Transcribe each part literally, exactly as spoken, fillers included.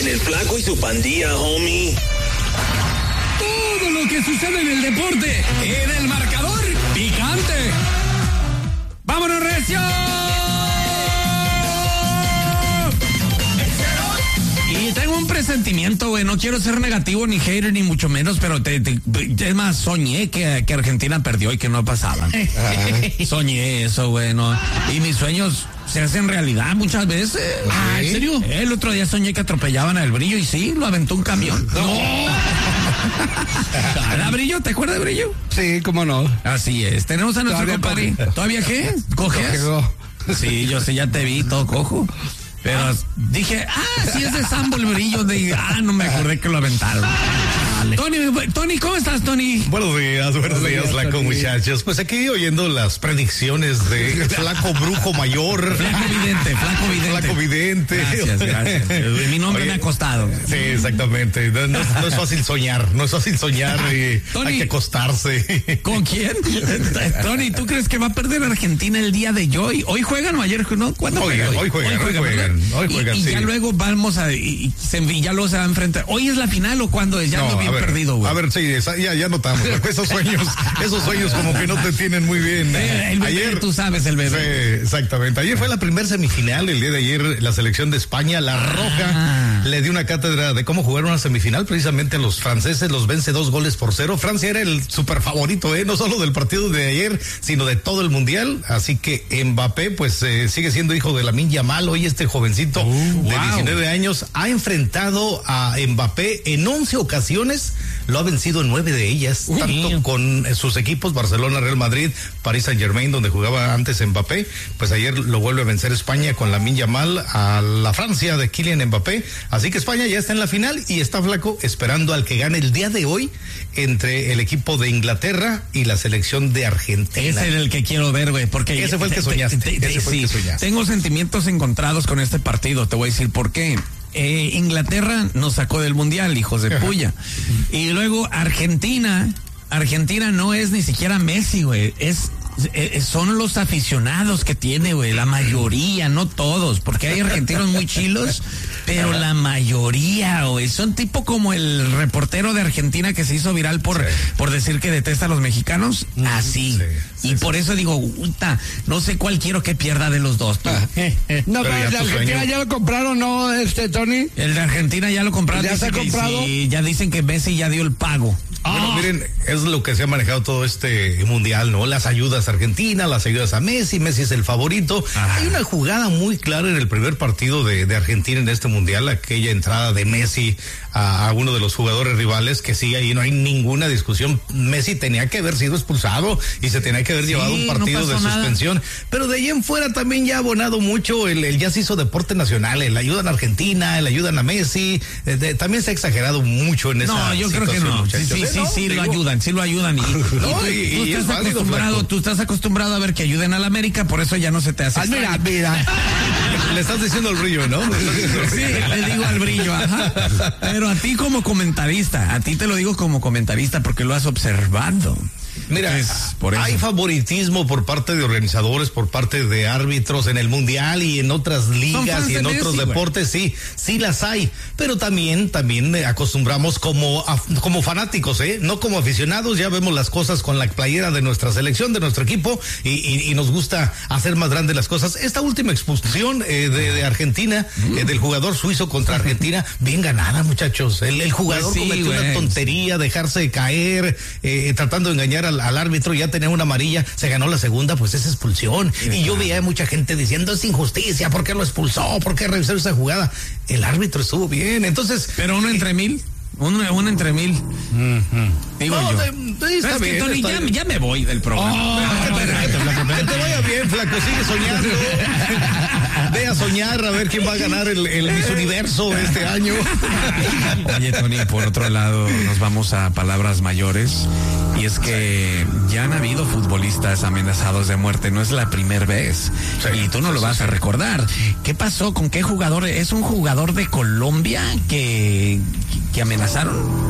En el Flaco y su pandilla, homie. Todo lo que sucede en el deporte, en el marcador picante. ¡Vámonos, recio! Y tengo un presentimiento, güey. No quiero ser negativo ni hater ni mucho menos, pero te, te, es más, soñé que, que Argentina perdió y que no pasaba. Soñé eso, güey. No. Y mis sueños se hacen realidad muchas veces. Ah, ¿en serio? El otro día soñé que atropellaban al Brillo y sí, lo aventó un camión. No. ¿Era Brillo? ¿Te acuerdas de Brillo? Sí, cómo no. Así es. Tenemos a nuestro Todavía compadre. coge. ¿Todavía qué? ¿Coges? Cojo. Sí, yo sé, ya te vi todo cojo. Pero ah. dije, ah, sí es de Sambo el Brillo. De, ah, no me acordé que lo aventaron. Vale. Tony, Tony, ¿cómo estás, Tony? Buenos días, buenos días, Flaco, muchachos. Pues aquí oyendo las predicciones de Flaco Brujo Mayor. Flaco Vidente, Flaco Vidente. Flaco Vidente. Gracias, gracias. Mi nombre Oye, me ha costado. Sí, exactamente. No, no, no es fácil soñar, no es fácil soñar y Tony, hay que acostarse. ¿Con quién? Tony, ¿tú crees que va a perder Argentina el día de hoy? ¿Hoy juegan o ayer? ¿No? ¿Cuándo hoy, juegan? Hoy juegan, hoy juegan. Hoy juegan, hoy juegan y, sí. y ya luego vamos a, y, y ya luego se va a enfrentar. ¿Hoy es la final o cuándo es? Ya no, ando bien ver, perdido, güey. A ver, sí, ya, ya notamos. Esos sueños, esos sueños como que no te tienen muy bien. Eh, el bebé, ayer, tú sabes, el bebé. Sí, exactamente. Ayer fue la primera semifinal, el día de ayer, la selección de España, la Roja, ah. le dio una cátedra de cómo jugar una semifinal, precisamente a los franceses, los vence dos goles por cero. Francia era el super favorito, eh, no solo del partido de ayer, sino de todo el mundial. Así que Mbappé, pues, eh, sigue siendo hijo de Lamine Yamal. Hoy este jovencito uh, de wow. diecinueve años ha enfrentado a Mbappé en once ocasiones. Lo ha vencido en nueve de ellas, uh, tanto bien. con sus equipos, Barcelona, Real Madrid, París Saint Germain, donde jugaba antes Mbappé. Pues ayer lo vuelve a vencer España con Lamine Yamal a la Francia de Kylian Mbappé. Así que España ya está en la final y está, Flaco, esperando al que gane el día de hoy entre el equipo de Inglaterra y la selección de Argentina. Ese es el que quiero ver, güey, porque ese fue el que soñaste. Te, te, ese fue sí, el que soñaste. Tengo sentimientos encontrados con este partido, te voy a decir por qué. Eh, Inglaterra nos sacó del mundial, hijos de puya. Y luego Argentina, Argentina no es ni siquiera Messi, güey, es Eh, son los aficionados que tiene, güey, la mayoría, no todos, porque hay argentinos muy chilos, pero la mayoría, güey, son tipo como el reportero de Argentina que se hizo viral por, sí. por decir que detesta a los mexicanos, así. Sí, sí, y sí, por sí. eso digo, puta, no sé cuál quiero que pierda de los dos. Ah. No, pero, pero el de Argentina sueño. ya lo compraron, ¿no, este Tony? El de Argentina ya lo compraron. ¿Ya se ha comprado? Sí, ya dicen que Messi ya dio el pago. Bueno, oh. miren, es lo que se ha manejado todo este mundial, ¿no? Las ayudas a Argentina, las ayudas a Messi, Messi es el favorito. Ah. Hay una jugada muy clara en el primer partido de, de Argentina en este mundial, aquella entrada de Messi a, a uno de los jugadores rivales, que sí, ahí no hay ninguna discusión. Messi tenía que haber sido expulsado y se tenía que haber sí, llevado un partido no de suspensión. Nada. Pero de ahí en fuera también ya ha abonado mucho, el, el ya se hizo deporte nacional, el ayudan a Argentina, el ayudan a Messi, eh, de, también se ha exagerado mucho en esa No, yo creo que no. Sí, sí, sí, no, sí digo, lo ayudan, sí lo ayudan. Y, y, no, tú, y, tú y estás válido, acostumbrado, flaco. tú estás acostumbrado a ver que ayuden a la América, por eso ya no se te hace. Ah, mira, mira. Le estás diciendo al Brillo, ¿no? Sí, le digo al Brillo, ajá. Pero a ti como comentarista, a ti te lo digo como comentarista porque lo has observado. Mira, es por hay favoritismo por parte de organizadores, por parte de árbitros en el mundial y en otras ligas y en otros Messi, deportes, sí, sí las hay, pero también, también acostumbramos como, como fanáticos, eh, no como aficionados, ya vemos las cosas con la playera de nuestra selección, de nuestro equipo y, y, y nos gusta hacer más grandes las cosas. Esta última expulsión eh, de, de Argentina, mm. eh, del jugador suizo contra Argentina, bien ganada, muchachos. El, el jugador pues sí, cometió güey. una tontería, dejarse caer, eh, tratando de engañar al, al árbitro, ya tenía una amarilla, se ganó la segunda, pues es expulsión. Sí, y yo veía a mucha gente diciendo es injusticia, ¿por qué lo expulsó? ¿Por qué revisó esa jugada? El árbitro estuvo bien, entonces. Pero uno entre mil. Uno, uno entre mil. Uh-huh. Digo no, yo. De, de, está bien, que, Tony, ya, ya me voy del programa. Oh, que, te, que, que te vaya bien, flaco, sigue soñando. Ve a soñar a ver quién va a ganar el, el Miss Universo este año. Oye, Tony, por otro lado, nos vamos a palabras mayores. Y es que ya han habido futbolistas amenazados de muerte, no es la primera vez. Sí, y tú no sí, lo vas sí. a recordar. ¿Qué pasó? ¿Con qué jugador? ¿Es un jugador de Colombia que, que amenazaron?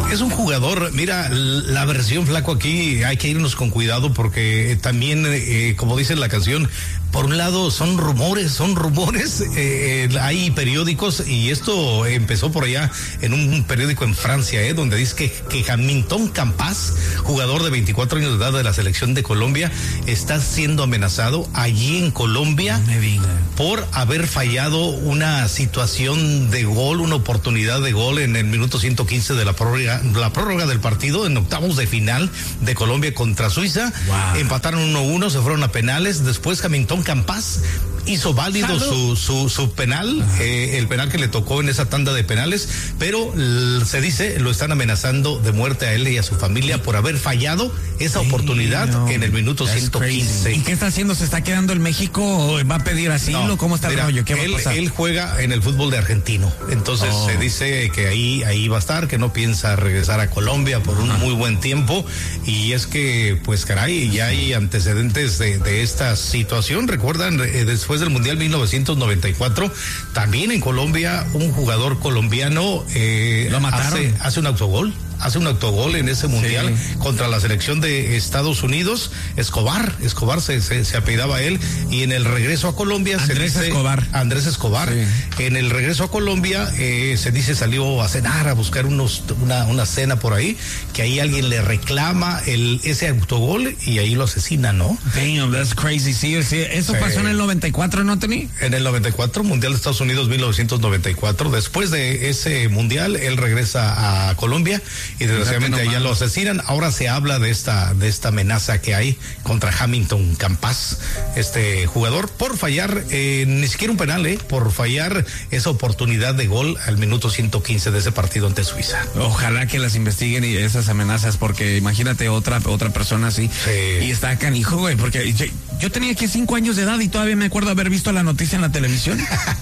Es un jugador, mira, la versión Flaco aquí hay que irnos con cuidado porque también, eh, como dice la canción, por un lado son rumores, son rumores, eh, hay periódicos y esto empezó por allá en un periódico en Francia, eh, donde dice que, que Hamilton Campas, jugador de veinticuatro años de edad de la selección de Colombia, está siendo amenazado allí en Colombia no me diga. por haber fallado una situación de gol, una oportunidad de gol en el minuto ciento quince de la prórroga, la prórroga del partido en octavos de final de Colombia contra Suiza. Wow. Empataron uno a uno, se fueron a penales. Después Hamilton Campas hizo válido su, su, su penal, eh, el penal que le tocó en esa tanda de penales, pero l- se dice, lo están amenazando de muerte a él y a su familia por haber fallado esa Sí, oportunidad no, en el minuto ciento quince. ¿Y qué está haciendo? ¿Se está quedando en México o va a pedir asilo? No, ¿Cómo está mira, el rollo? ¿Qué va él, a pasar? él juega en el fútbol de argentino, entonces Oh. se dice que ahí, ahí va a estar, que no piensa regresar a Colombia por un Ajá. muy buen tiempo, y es que, pues caray, ya hay antecedentes de, de esta situación. Recuerdan, eh, después del Mundial mil novecientos noventa y cuatro, también en Colombia, un jugador colombiano eh, Lo mataron. hace, hace un autogol. Hace un autogol en ese mundial Sí. contra la selección de Estados Unidos. Escobar, Escobar se, se, se apellidaba él, y en el regreso a Colombia Andrés se dice, Escobar. Andrés Escobar. Sí. En el regreso a Colombia eh, se dice salió a cenar, a buscar unos una, una cena por ahí, que ahí alguien le reclama el ese autogol y ahí lo asesina, ¿no? Damn, that's crazy. Sí, sí. Eso Sí. pasó en el noventa y cuatro, ¿no, Tony? En el noventa y cuatro, Mundial de Estados Unidos mil novecientos noventa y cuatro. Después de ese mundial, él regresa a Colombia y desgraciadamente allá lo asesinan. Ahora se habla de esta de esta amenaza que hay contra Hamilton Campas, este jugador, por fallar eh, ni siquiera un penal, eh, por fallar esa oportunidad de gol al minuto ciento quince de ese partido ante Suiza. Ojalá que las investiguen y esas amenazas, porque imagínate otra otra persona así. Sí. Y está canijo, güey, porque yo, yo tenía aquí cinco años de edad y todavía me acuerdo haber visto la noticia en la televisión.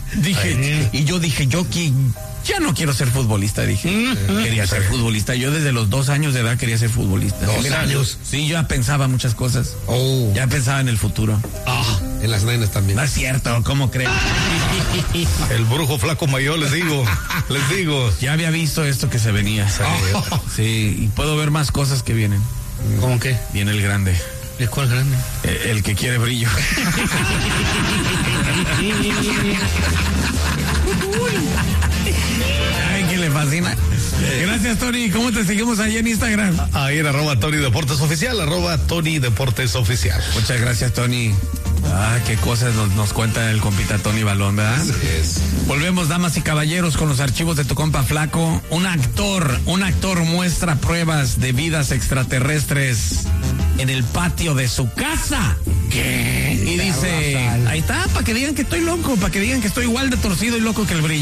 Dije, y yo dije, yo que ya no quiero ser futbolista, dije. Quería ser futbolista. Yo desde los dos años de edad quería ser futbolista. Dos Mira, años. Sí, yo ya pensaba muchas cosas. Oh. Ya pensaba en el futuro. Ah, en las nenas también. No es cierto, ¿cómo creen? El brujo Flaco Mayor, les digo, les digo. Ya había visto esto que se venía. Sí, y puedo ver más cosas que vienen. ¿Cómo qué? Viene el grande. ¿De cuál grande? Eh, El que quiere brillo. Ay, que le fascina. Gracias, Tony. ¿Cómo te seguimos ahí en Instagram? Ahí en arroba Tony Deportes Oficial, arroba Tony Deportes Oficial. Muchas gracias, Tony. Ah, qué cosas nos, nos cuenta el compita Tony Balón, ¿verdad? Así es. Volvemos, damas y caballeros, con los archivos de tu compa Flaco. Un actor, un actor muestra pruebas de vidas extraterrestres en el patio de su casa. ¿Qué? Y dice, ahí está, para que digan que estoy loco, para que digan que estoy igual de torcido y loco que el brillo.